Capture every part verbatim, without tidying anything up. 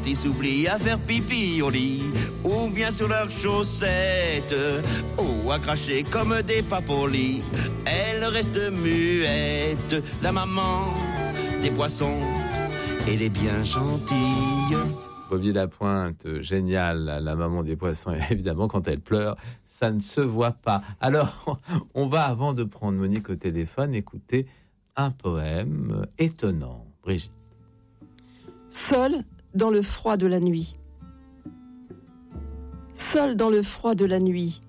ils s'oublient à faire pipi au lit, ou bien sur leurs chaussettes, ou à cracher comme des papolis. Elle reste muette, la maman des poissons, elle est bien gentille. Bobby Lapointe, génial, la maman des poissons. Et évidemment, quand elle pleure, ça ne se voit pas. Alors, on va, avant de prendre Monique au téléphone, écouter un poème étonnant. Brigitte. Seul dans le froid de la nuit. Seul dans le froid de la nuit.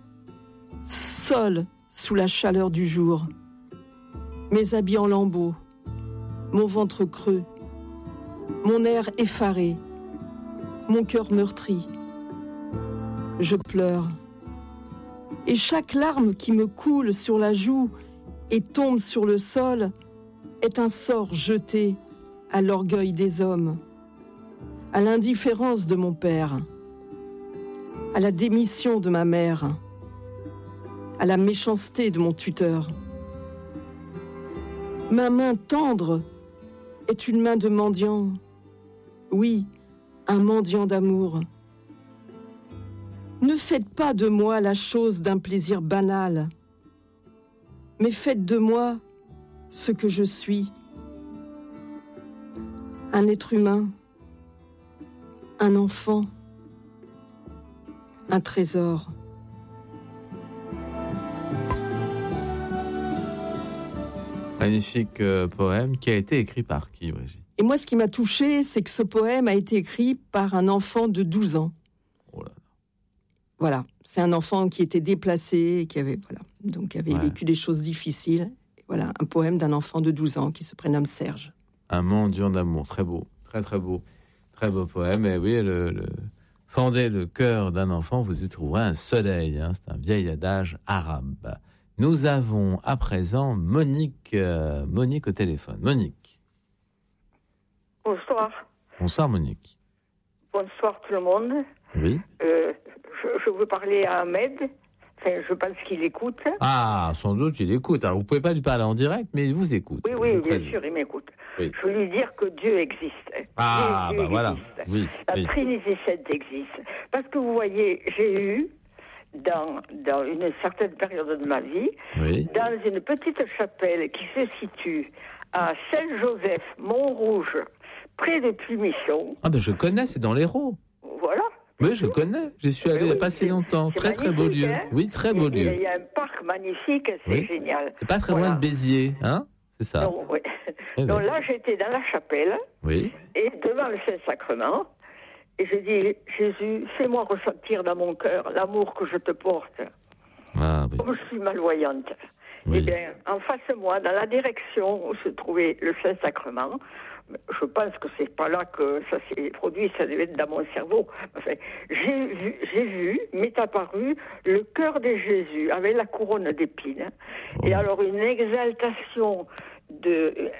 Seul sous la chaleur du jour. Mes habits en lambeaux. Mon ventre creux. Mon air effaré. Mon cœur meurtri. Je pleure. Et chaque larme qui me coule sur la joue et tombe sur le sol est un sort jeté à l'orgueil des hommes, à l'indifférence de mon père, à la démission de ma mère, à la méchanceté de mon tuteur. Ma main tendre est une main de mendiant. Oui, un mendiant d'amour. Ne faites pas de moi la chose d'un plaisir banal, mais faites de moi ce que je suis. Un être humain, un enfant, un trésor. Magnifique euh, poème qui a été écrit par qui, Brigitte ? Et moi, ce qui m'a touchée, c'est que ce poème a été écrit par un enfant de douze ans. Oh là là. Voilà, c'est un enfant qui était déplacé, qui avait, voilà, donc qui avait Ouais. vécu des choses difficiles. Et voilà, un poème d'un enfant de douze ans qui se prénomme Serge. Un mendiant d'amour, très beau, très très beau, très beau poème. Et oui, le, le fendez le cœur d'un enfant, vous y trouverez un soleil. Hein, c'est un vieil adage arabe. Nous avons à présent Monique, euh, Monique au téléphone. Monique. Bonsoir. Bonsoir Monique. Bonsoir tout le monde. Oui. Euh, je, je veux parler à Ahmed. Enfin, je pense qu'il écoute. Ah, sans doute il écoute. Alors vous pouvez pas lui parler en direct, mais il vous écoute. Oui, oui, bien sûr, il m'écoute. Oui. Je veux lui dire que Dieu existe. Ah, Dieu bah voilà. existe. Oui, La oui. Trinité sainte existe. Parce que vous voyez, j'ai eu, dans, dans une certaine période de ma vie, Oui. dans une petite chapelle qui se situe à Saint-Joseph, Montrouge, près de Plumichon. Ah ben je connais, c'est dans l'Hérault. Voilà. Oui, je connais. J'y suis allé il n'y a pas si longtemps. C'est Très très beau magnifique, lieu. hein. Oui, très beau Il y a- lieu. Il y a un parc magnifique, c'est Oui. génial. C'est pas très Voilà. loin de Béziers, hein ? C'est ça. Donc, oui. Eh Donc oui. là, j'étais dans la chapelle Oui. et devant le Saint-Sacrement. Et je dis, Jésus, fais-moi ressentir dans mon cœur l'amour que je te porte. Ah, oui. Comme je suis malvoyante. Oui. Eh bien, en face de moi, dans la direction où se trouvait le Saint-Sacrement, je pense que c'est pas là que ça s'est produit, ça devait être dans mon cerveau. Enfin, j'ai vu, j'ai vu, m'est apparu le cœur de Jésus avec la couronne d'épines. Oh. Et alors une exaltation de, euh,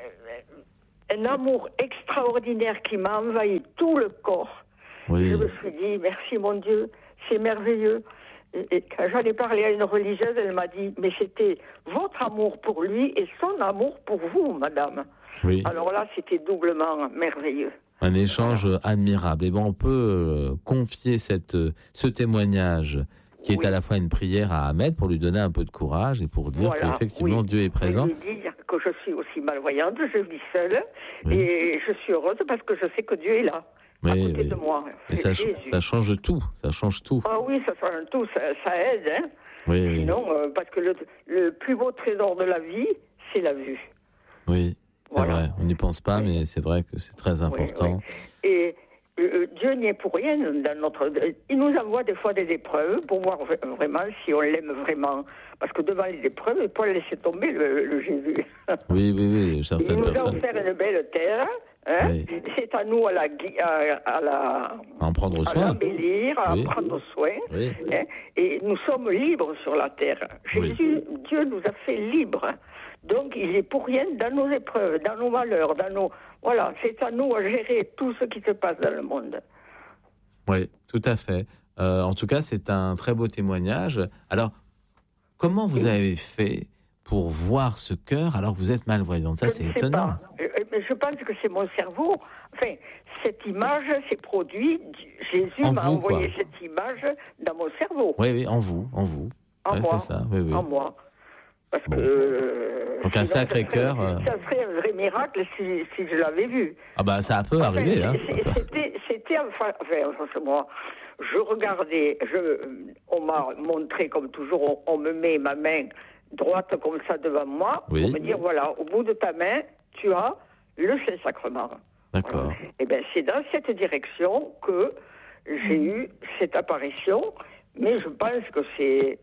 un amour extraordinaire qui m'a envahi tout le corps. Oui. Je me suis dit, merci mon Dieu, c'est merveilleux. Et, et quand j'en ai parlé à une religieuse, elle m'a dit, mais c'était votre amour pour lui et son amour pour vous, madame. Oui. Alors là, c'était doublement merveilleux. Un échange admirable. Et bon, on peut euh, confier cette, euh, ce témoignage qui est Oui. à la fois une prière à Ahmed pour lui donner un peu de courage et pour dire Voilà, qu'effectivement oui. Dieu est présent. Je lui dire que je suis aussi malvoyante, je vis seule, Oui. et je suis heureuse parce que je sais que Dieu est là, à Oui, côté oui. de moi. Et C'est ça, Jésus. ça change tout. Ça change tout. Ah oui, ça change tout, ça, ça aide, hein. Oui, oui. Sinon, euh, parce que le, le plus beau trésor de la vie, c'est la vue. Oui, c'est Voilà. vrai. On n'y pense pas, Oui. mais c'est vrai que c'est très important. Oui, oui. Et euh, Dieu n'y est pour rien dans notre. Il nous envoie des fois des épreuves pour voir v- vraiment si on l'aime vraiment. Parce que devant les épreuves, il ne faut pas laisser tomber le, le Jésus. Oui, oui, oui. Il Certaines nous a personnes. offert une belle terre. Hein. Oui. C'est à nous à la, gui- à, à la, À en prendre à soin. l'embellir, à Oui. prendre soin. Oui. Hein. Et nous sommes libres sur la terre. Oui. Jésus, Dieu nous a fait libres. Donc il est pour rien dans nos épreuves, dans nos malheurs, dans nos... Voilà, c'est à nous à gérer tout ce qui se passe dans le monde. Oui, tout à fait. Euh, en tout cas, c'est un très beau témoignage. Alors, comment vous avez fait pour voir ce cœur alors que vous êtes malvoyante? Ça, Je c'est ne sais étonnant. pas. Euh, mais je pense que c'est mon cerveau. Enfin, cette image s'est produite. Jésus En m'a vous, envoyé quoi. cette image dans mon cerveau. Oui, oui, en vous, en vous. En Ouais, moi. c'est ça, oui, oui. En moi. Parce Bon. que. euh, Donc un sinon, sacré ça serait- cœur, euh. Ça serait un vrai miracle si, si je l'avais vu. Ah bah ça peut Enfin, arriver, hein. c'est- C'était, c'était enfin, enfin, franchement, je regardais, je, on m'a montré comme toujours, on, on me met ma main droite comme ça devant moi Oui. pour me dire voilà, au bout de ta main, tu as le Saint-Sacrement. D'accord. Et bien, c'est dans cette direction que j'ai eu cette apparition, mais je pense que c'est.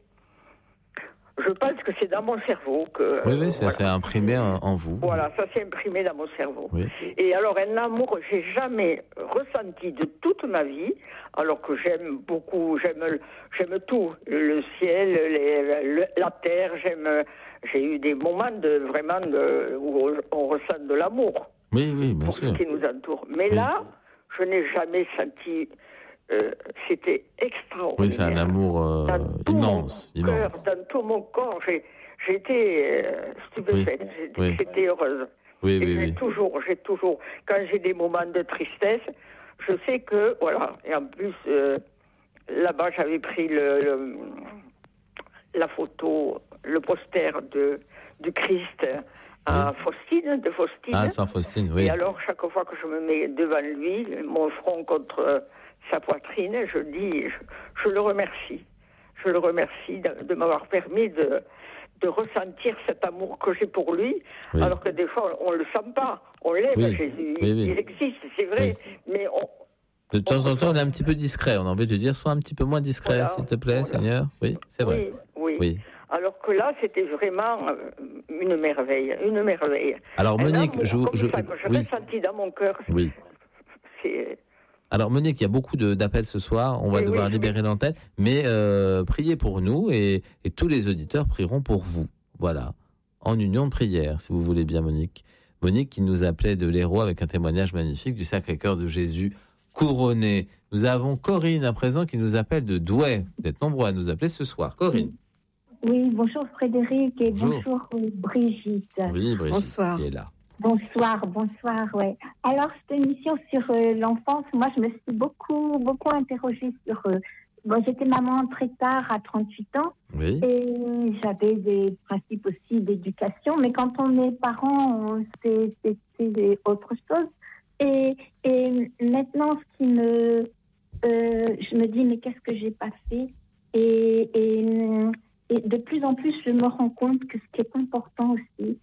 Je pense que c'est dans mon cerveau que. Oui, oui, ça voilà. s'est imprimé en, en vous. Voilà, ça s'est imprimé dans mon cerveau. Oui. Et alors, un amour que j'ai jamais ressenti de toute ma vie, alors que j'aime beaucoup, j'aime, j'aime tout, le ciel, les, le- la terre, j'aime. J'ai eu des moments de vraiment de, où on ressent de l'amour Oui, oui, bien pour sûr. ce qui nous entoure. Mais Oui. là, je n'ai jamais senti. euh, c'était extraordinaire. Oui, c'est un amour euh, Dans tout immense, mon cœur, immense. dans tout mon corps, j'ai, j'étais euh, stupéfaite, Oui, j'étais, oui. j'étais heureuse. Oui, Et oui, j'ai oui. toujours, j'ai toujours, quand j'ai des moments de tristesse, je sais que, voilà, et en plus, euh, là-bas, j'avais pris le, le- la photo, le poster de, du Christ à Faustine, de Faustine. Ah, Saint Faustine, oui. Et alors, chaque fois que je me mets devant lui, mon front contre euh, sa poitrine, je dis, je, je le remercie. Je le remercie de, de m'avoir permis de, de ressentir cet amour que j'ai pour lui, Oui. alors que des fois, on ne le sent pas. On l'aime, Oui. Jésus. Oui, oui. Il existe, c'est vrai. Mais on, De temps en temps, on est un petit peu discret. On a envie de dire, sois un petit peu moins discret, Voilà, s'il te plaît, voilà. Seigneur. Oui, c'est vrai. oui, oui, Oui. Alors que là, c'était vraiment euh, une merveille, une merveille. Alors, Un Monique, amour je, comme je, ça, que j'ai oui, ressenti dans mon cœur, oui. c'est... Alors, Monique, il y a beaucoup de- d'appels ce soir. On va Oui, devoir oui, libérer oui. l'antenne. Mais euh, priez pour nous et, et tous les auditeurs prieront pour vous. Voilà. En union de prière, si vous voulez bien, Monique. Monique qui nous appelait de l'Hérault avec un témoignage magnifique du Sacré-Cœur de Jésus couronné. Nous avons Corinne à présent qui nous appelle de Douai. Vous êtes nombreux à nous appeler ce soir. Corinne. Oui, bonjour Frédéric et Bonjour. bonjour euh, Brigitte. Oui, Brigitte. Bonsoir. Qui est là. Bonsoir, bonsoir, ouais. Alors, cette émission sur euh, l'enfance, moi, je me suis beaucoup, beaucoup interrogée sur... euh, bon, j'étais maman très tard, à trente-huit ans, Oui. et j'avais des principes aussi d'éducation, mais quand on est parent, on- c'est, c'est, c'est autre chose. Et, et maintenant, ce qui me... euh, je me dis, mais qu'est-ce que j'ai pas fait et, et, et de plus en plus, je me rends compte que ce qui est important aussi,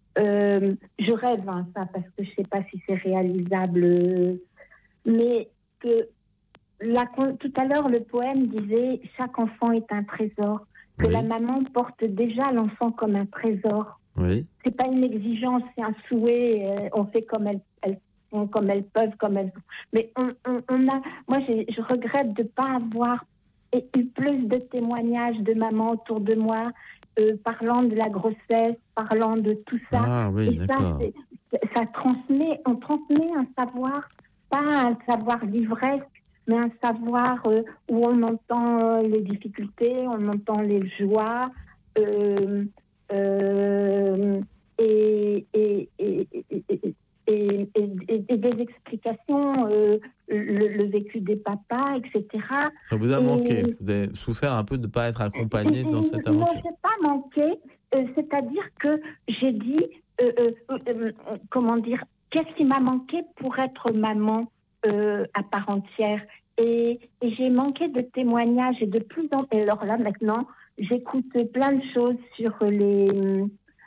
euh, je rêve, hein, ça, parce que je ne sais pas si c'est réalisable, euh, mais que la, tout à l'heure, le poème disait « Chaque enfant est un trésor », que Oui. la maman porte déjà l'enfant comme un trésor. Oui. C'est pas une exigence, c'est un souhait, euh, on fait comme elles, elles font, comme elles peuvent, comme elles... Mais on, on, on a... Moi, j'ai, je regrette de ne pas avoir eu plus de témoignages de mamans autour de moi, Euh, parlant de la grossesse, parlant de tout ça. Ah oui, Et ça, d'accord. c'est- c'est- ça transmet, on transmet un savoir, pas un savoir livresque, mais un savoir euh, où on entend euh, les difficultés, on entend les joies, euh, euh, et, et, et, et, et, et, et- et des explications, euh, le, le vécu des papas, et cetera. Ça vous a Et- manqué. Vous avez souffert un peu de ne pas être accompagné dans cette Non, aventure. je n'ai pas manqué. Euh, c'est-à-dire que j'ai dit, euh, euh, euh, euh, comment dire, qu'est-ce qui m'a manqué pour être maman euh, à part entière. Et, et j'ai manqué de témoignages et de plus en plus. Alors là, maintenant, j'écoute plein de choses sur les.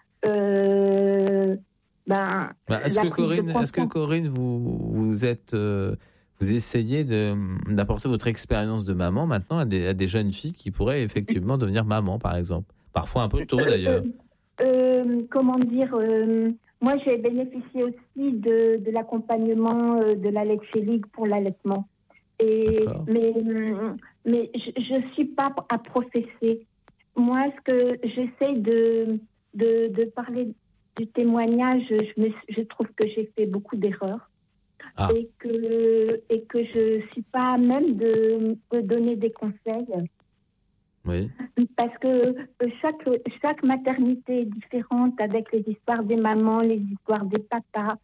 Euh, ben, Bah, est-ce, la que prise de Corinne, est-ce que conscience. Corinne, vous, vous êtes, euh, vous essayez de, d'apporter votre expérience de maman maintenant à des, à des jeunes filles qui pourraient effectivement devenir maman, par exemple. Parfois un peu tôt d'ailleurs. Euh, euh, comment dire euh, moi, j'ai bénéficié aussi de, de l'accompagnement euh, de la Lecce League pour l'allaitement. Et, D'accord. mais euh, mais je ne suis pas à professer. Moi, ce que j'essaie de, de, de parler du témoignage, je, me, je trouve que j'ai fait beaucoup d'erreurs. Ah. Et que, et que je ne suis pas à même de, de donner des conseils. Oui. Parce que chaque, chaque maternité est différente avec les histoires des mamans, les histoires des papas.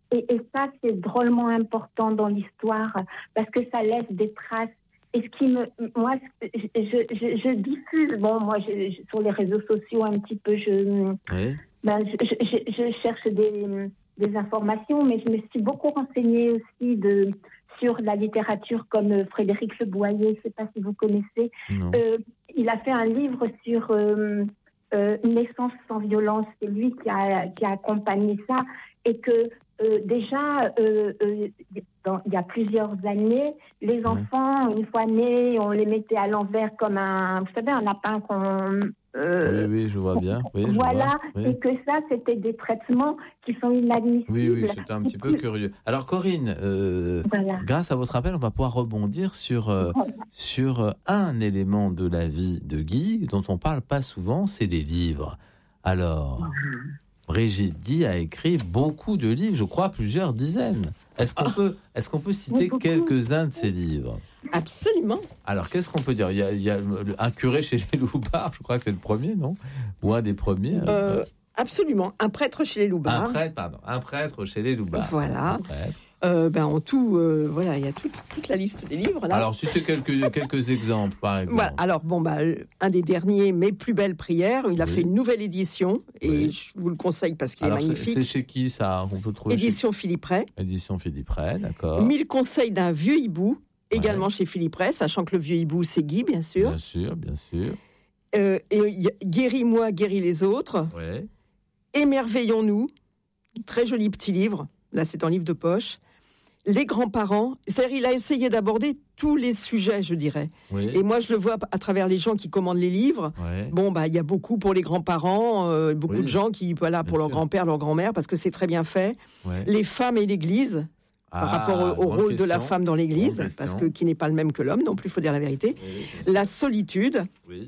et, et ça, c'est drôlement important dans l'histoire parce que ça laisse des traces. Et ce qui me, moi, je, je, je, je diffuse, bon, moi, je, je, sur les réseaux sociaux un petit peu, je, oui. ben, je, je, je cherche des, des informations, mais je me suis beaucoup renseignée aussi de, sur la littérature comme Frédéric Le Boyer, je ne sais pas si vous connaissez. Euh, il a fait un livre sur euh, euh, Naissance sans violence, c'est lui qui a, qui a accompagné ça, et que Euh, déjà, euh, euh, dans, il y a plusieurs années, les mmh. enfants, une fois nés, on les mettait à l'envers comme un, vous savez, un lapin qu'on... Euh, oui, oui, je vois bien. Oui, voilà, vois, oui. Et que ça, c'était des traitements qui sont inadmissibles. Oui, oui, c'était un petit peu plus... curieux. Alors, Corinne, euh, voilà. grâce à votre appel, on va pouvoir rebondir sur, euh, voilà. sur un élément de la vie de Guy dont on ne parle pas souvent, c'est les livres. Alors... Mmh. Brigitte Guy a écrit beaucoup de livres, je crois plusieurs dizaines. Est-ce qu'on oh. peut, est-ce qu'on peut citer quelques-uns de ces livres ? Absolument. Alors, qu'est-ce qu'on peut dire ? Il y a, il y a Un curé chez les Loubards, je crois que c'est le premier, non ? Ou un des premiers euh, Absolument. Un prêtre chez les Loubards. Un prêtre, pardon. Un prêtre chez les Loubards. Voilà. Euh, ben, en tout, euh, voilà, il y a tout, toute la liste des livres. Là. Alors, citez quelques, quelques exemples, par exemple. Voilà, alors, bon, bah, un des derniers, Mes plus belles prières, il a oui. fait une nouvelle édition, et oui. je vous le conseille parce qu'il alors, est magnifique. C'est, c'est chez qui, ça ? On peut trouver Édition chez... Philippe Ray. Édition Philippe Ray, d'accord. Mille conseils d'un vieux hibou, également ouais. chez Philippe Ray, sachant que le vieux hibou, c'est Guy, bien sûr. Bien sûr, bien sûr. Euh, et Guéris-moi, guéris les autres. Ouais. Émerveillons-nous, très joli petit livre, là c'est un livre de poche. Les grands-parents, c'est-à-dire il a essayé d'aborder tous les sujets, je dirais. Oui. Et moi, je le vois à travers les gens qui commandent les livres. Ouais. Bon, bah, il y a beaucoup pour les grands-parents, euh, beaucoup oui. de gens qui, voilà, pour bien leur sûr. grand-père, leur grand-mère, parce que c'est très bien fait. Ouais. Les femmes et l'Église, ah, par rapport au, au rôle question. de la femme dans l'Église, parce que qui n'est pas le même que l'homme, non plus, il faut dire la vérité. Oui, la solitude, oui.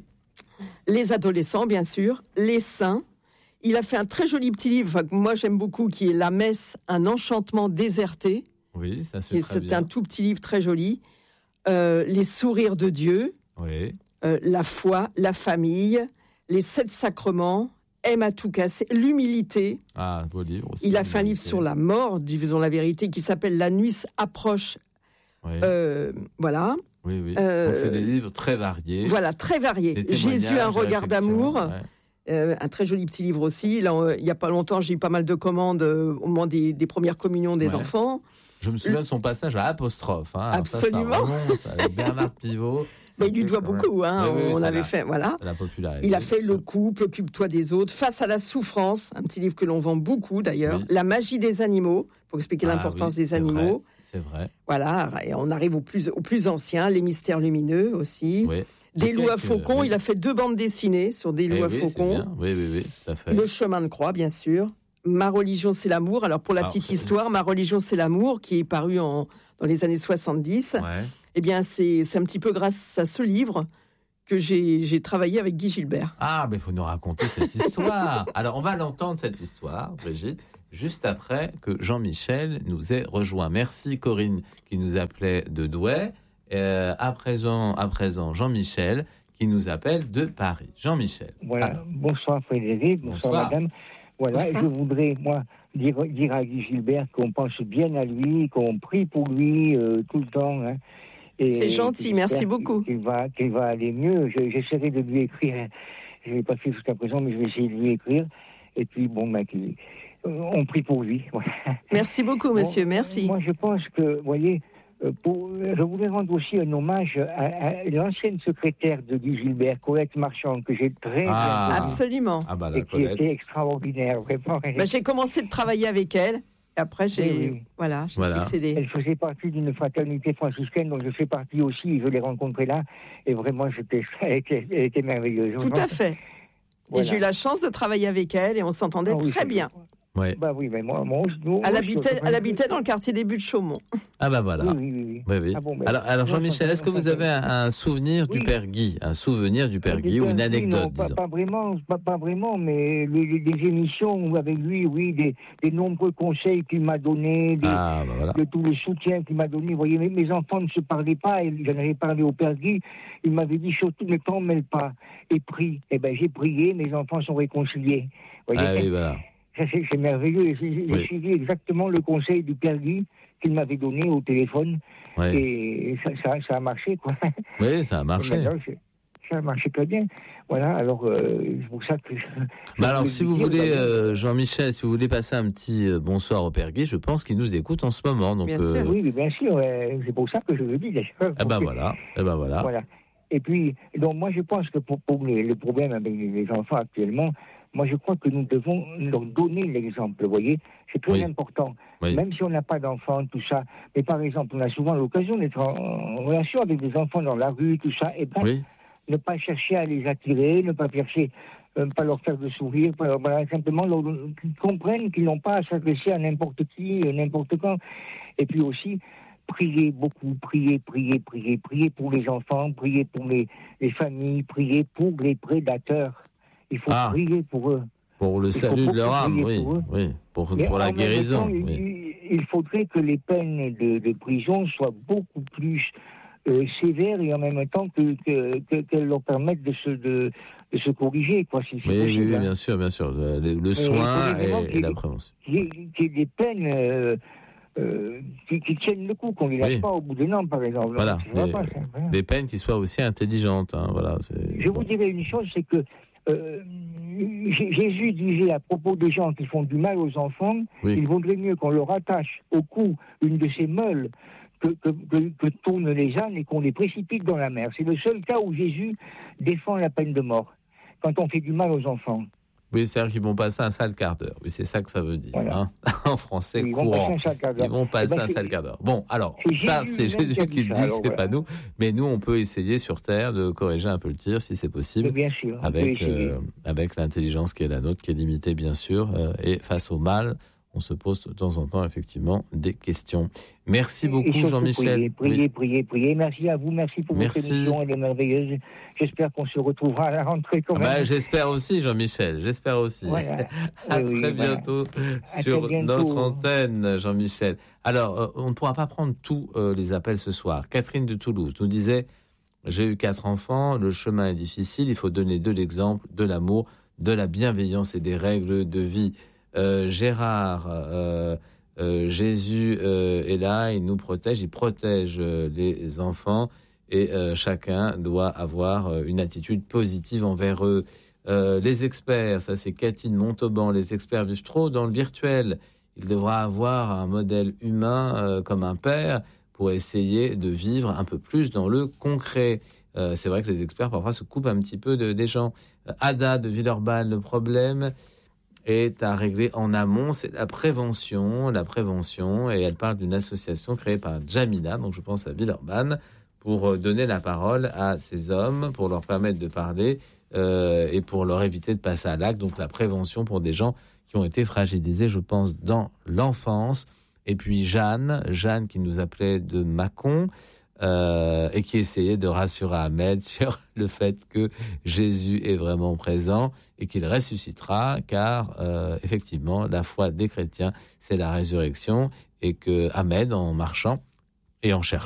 les adolescents, bien sûr, les saints. Il a fait un très joli petit livre, que moi j'aime beaucoup, qui est La Messe, un enchantement déserté. Oui, ça c'est, c'est très bien. un tout petit livre très joli. Euh, les sourires de Dieu, oui. euh, la foi, la famille, les sept sacrements, aime à tout casser, l'humilité. Ah, beau livre aussi. Il a fait un livre sur la mort, disons la vérité, qui s'appelle La nuit approche. Oui. Euh, voilà. Oui, oui. Euh, Donc c'est des livres très variés. Voilà, très variés. Jésus, un regard d'amour. Ouais. Euh, un très joli petit livre aussi. Là, euh, il n'y a pas longtemps, j'ai eu pas mal de commandes euh, au moment des, des premières communions des ouais. enfants. Je me souviens de son passage à apostrophe. Hein. Absolument. Ça, ça remonte avec Bernard Pivot. Mais il lui doit beaucoup. Hein. Oui, oui, on avait la, fait, voilà. La popularité. Il a fait Le couple, Occupe-toi des autres, Face à la souffrance, un petit livre que l'on vend beaucoup d'ailleurs. Oui. La magie des animaux, pour expliquer ah, l'importance oui, des animaux. Vrai, c'est vrai. Voilà, et on arrive au plus, au plus ancien, Les mystères lumineux aussi. Oui. Des loups à faucons, oui. il a fait deux bandes dessinées sur des loups eh à oui, faucons. Oui, oui, oui, tout à fait. Le chemin de croix, bien sûr. Ma religion, c'est l'amour. Alors, pour la Alors, petite c'est... histoire, Ma religion, c'est l'amour, qui est paru en, dans les années soixante-dix. Ouais. Eh bien, c'est, c'est un petit peu grâce à ce livre que j'ai, j'ai travaillé avec Guy Gilbert. Ah, mais il faut nous raconter cette histoire. Alors, on va l'entendre, cette histoire, Brigitte, juste après que Jean-Michel nous ait rejoint. Merci, Corinne, qui nous appelait de Douai. Euh, à présent, à présent, Jean-Michel, qui nous appelle de Paris. Jean-Michel. Voilà. Alors. Bonsoir, Frédéric. Bonsoir, bonsoir. Madame. Voilà, bonsoir. Je voudrais, moi, dire, dire à Guy Gilbert qu'on pense bien à lui, qu'on prie pour lui euh, tout le temps. Hein. Et c'est gentil, merci beaucoup. Qu'il va, qu'il va aller mieux. Je, j'essaierai de lui écrire. Je ne l'ai pas fait jusqu'à présent, mais je vais essayer de lui écrire. Et puis, bon, ben, qu'il, on prie pour lui. Voilà. Merci beaucoup, monsieur, bon, merci. Moi, je pense que, vous voyez, pour, je voulais rendre aussi un hommage à, à l'ancienne secrétaire de Guy Gilbert, Colette Marchand, que j'ai très ah, bien absolument, ah bah, et qui Colette. était extraordinaire, vraiment. Bah, j'ai commencé de travailler avec elle. Et après, j'ai, oui, oui. Voilà, j'ai voilà. succédé. Elle faisait partie d'une fraternité franciscaine dont je fais partie aussi. Je l'ai rencontrée là. Et vraiment, j'étais, elle, était, elle était merveilleuse. Tout à fait. Voilà. Et j'ai eu la chance de travailler avec elle et on s'entendait ah, oui, très bien. Ouais. Bah oui, mais moi, moi, moi elle, habitait, elle habitait dans le quartier des Buttes Chaumont. Ah bah voilà. Oui, oui, oui. oui, oui. Ah bon, alors, alors Jean-Michel, est-ce que vous avez un, un souvenir oui. du Père Guy, un souvenir du Père Guy ou une anecdote, non, disons. Pas, pas vraiment, pas, pas vraiment, mais les, les, les émissions avec lui, oui, des, des nombreux conseils qu'il m'a donnés, des, ah, bah voilà. de tout le soutien qu'il m'a donné. Vous voyez, mes, mes enfants ne se parlaient pas, et j'en avais parlé au Père Guy. Il m'avait dit surtout ne t'en mêle pas et prie. Eh ben j'ai prié, mes enfants sont réconciliés. Vous voyez, ah oui, voilà. Ça, c'est, c'est merveilleux. J'ai, j'ai Oui. suivi exactement le conseil du Père Guy qu'il m'avait donné au téléphone. Ouais. Et ça, ça, ça a marché, quoi. Oui, ça a marché. Et maintenant, c'est- ça a marché très bien. Voilà, alors, euh, c'est pour ça que... Je, je Bah alors, voulais si vous dire, voulez, bah, euh, Jean-Michel, si vous voulez passer un petit euh, bonsoir au Père Guy, je pense qu'il nous écoute en ce moment. Donc, Bien euh, sûr. Oui, mais bien sûr, euh, c'est pour ça que je le dis, d'ailleurs. eh ben voilà, eh ben voilà. Voilà. Et puis, donc moi je pense que pour, pour les, le problème avec les, les enfants actuellement, moi je crois que nous devons leur donner l'exemple, vous voyez, c'est très Oui. important. Oui. Même si on n'a pas d'enfants, tout ça, mais par exemple, on a souvent l'occasion d'être en, en relation avec des enfants dans la rue, tout ça, et ben, Oui, ne pas chercher à les attirer, ne pas chercher, euh, pas leur faire de sourire, pas- voilà, simplement leur- qu'ils comprennent qu'ils n'ont pas à s'adresser à n'importe qui, euh, n'importe quand. Et puis aussi, prier beaucoup, prier, prier, prier, prier pour les enfants, prier pour les, les familles, prier pour les prédateurs. Il faut Ah. prier pour eux. pour le Il faut salut de beaucoup leur âme, prier oui, pour eux. oui, pour, Mais pour la en même guérison. temps, il- oui. il, il faudrait que les peines de, de prison soient beaucoup plus euh, sévères et en même temps que, que, que- qu'elles leur permettent de se, de, de se corriger, quoi, si c'est Oui, oui, possible. oui, hein. bien sûr, bien sûr. Le, le- le il soin faudrait vraiment et, qu'il- et la prévention. Qu'il y ait- qu'il y ait des peines euh, euh, qui, qui tiennent le coup, qu'on ne les lâche Oui. pas au bout d'un an, par exemple. Voilà, Ça va des, pas, ça, voilà. des peines qui soient aussi intelligentes. Hein, voilà, c'est... Je vous dirais une chose, c'est que euh, J- Jésus disait à propos des gens qui font du mal aux enfants, Oui. il vaudrait mieux qu'on leur attache au cou une de ces meules que, que, que, que tournent les ânes et qu'on les précipite dans la mer. C'est le seul cas où Jésus défend la peine de mort, quand on fait du mal aux enfants. Oui, c'est-à-dire qu'ils vont passer un sale quart d'heure. Oui, c'est ça que ça veut dire. Voilà. Hein en français Ils vont courant. passer un sale quart d'heure. Ils vont passer Eh ben, un c'est- sale quart d'heure. Bon, alors, c'est ça, Jésus c'est lui-même Jésus qui a qui le dit ça, dit, alors c'est voilà. pas nous. Mais nous, on peut essayer sur Terre de corriger un peu le tir, si c'est Mais possible, bien sûr, on peut avec, essayer. euh, avec l'intelligence qui est la nôtre, qui est limitée, bien sûr. euh, et face au mal, on se pose de temps en temps, effectivement, des questions. Merci Et beaucoup, surtout, Jean-Michel. Priez, priez, Oui. priez, priez. Merci à vous, merci pour Merci. votre émission, elle est merveilleuse. J'espère qu'on se retrouvera à la rentrée quand Ah même. bah, j'espère aussi, Jean-Michel, j'espère aussi. Voilà. À Oui, oui, très voilà. bientôt À sur très bientôt. notre antenne, Jean-Michel. Alors, euh, on ne pourra pas prendre tous euh, les appels ce soir. Catherine de Toulouse nous disait « J'ai eu quatre enfants, le chemin est difficile, il faut donner de l'exemple, de l'amour, de la bienveillance et des règles de vie. Euh, » Gérard, euh, euh, Jésus euh, est là, il nous protège, il protège euh, les enfants et euh, chacun doit avoir euh, une attitude positive envers eux. Euh, les experts, ça c'est Cathy de Montauban, les experts vivent trop dans le virtuel. Il devra avoir un modèle humain euh, comme un père pour essayer de vivre un peu plus dans le concret. Euh, c'est vrai que les experts parfois se coupent un petit peu de, des gens. Euh, Ada de Villeurbanne, le problème est à régler en amont, c'est la prévention, la prévention, et elle parle d'une association créée par Jamila, donc je pense à Villeurbanne, pour donner la parole à ces hommes, pour leur permettre de parler euh, et pour leur éviter de passer à l'acte. Donc la prévention pour des gens qui ont été fragilisés, je pense, dans l'enfance. Et puis Jeanne, Jeanne qui nous appelait de Mâcon euh, et qui essayait de rassurer Ahmed sur le fait que Jésus est vraiment présent et qu'il ressuscitera, car euh, effectivement, la foi des chrétiens, c'est la résurrection, et que Ahmed, en marchant et en cherchant,